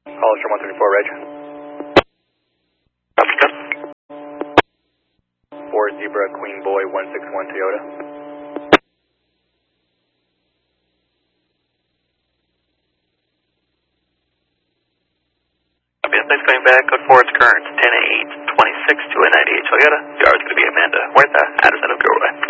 Hollister 134, Reg. Copy, cut. 4 Zebra Queen Boy 161 Toyota. Copy, thanks coming back. Code 4, it's current 10-8, 26 to a 98 Toyota. Yard's going to be Amanda Huerta, Addison of Gilroy.